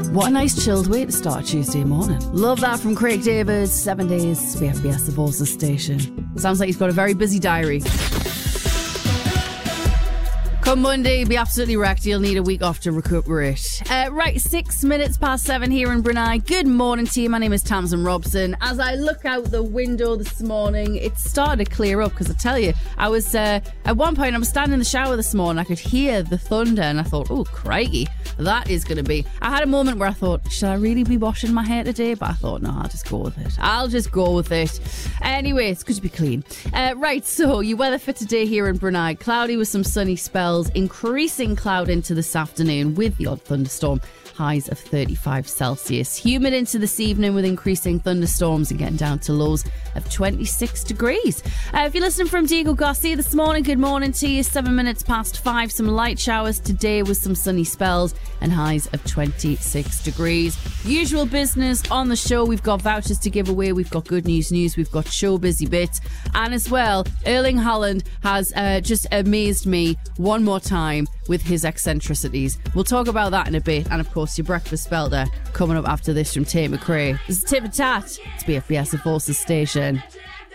What a nice chilled way to start Tuesday morning. Love that from Craig David. 7 days, BFBS, the Voices station. Sounds like he's got a very busy diary. Come Monday, be absolutely wrecked. You'll need a week off to recuperate. Right, 6 minutes past 7 here in Brunei. Good morning to you. My name is Tamsin Robson. As I look out the window this morning, it started to clear up because I tell you, I was at one point, I was standing in the shower this morning. I could hear the thunder and I thought, oh, crikey, that is going to be. I had a moment where I thought, should I really be washing my hair today? But I thought, no, I'll just go with it. Anyway, it's good to be clean. Right, so your weather for today here in Brunei. Cloudy with some sunny spells. Increasing cloud into this afternoon with the odd thunderstorm. Highs of 35 Celsius. Humid into this evening with increasing thunderstorms and getting down to lows of 26 degrees. If you're listening from Diego Garcia this morning, good morning to you. 7 minutes past 5. Some light showers today with some sunny spells and highs of 26 degrees. Usual business on the show. We've got vouchers to give away. We've got good news. We've got show busy bits. And as well, Erling Haaland has just amazed me one more time with his eccentricities. We'll talk about that in a bit. And of course, your breakfast spelter coming up after this from Tate McRae. This is Tip and Tat. It's BFBS, the Voices station.